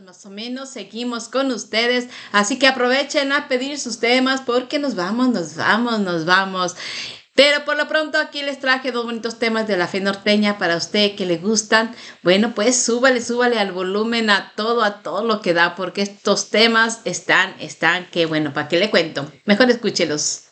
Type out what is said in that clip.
más o menos seguimos con ustedes, así que aprovechen a pedir sus temas porque nos vamos. Pero por lo pronto aquí les traje dos bonitos temas de la fe norteña para usted que le gustan. Bueno, pues súbale al volumen a todo lo que da, porque estos temas están, que bueno, ¿para qué le cuento? Mejor escúchelos.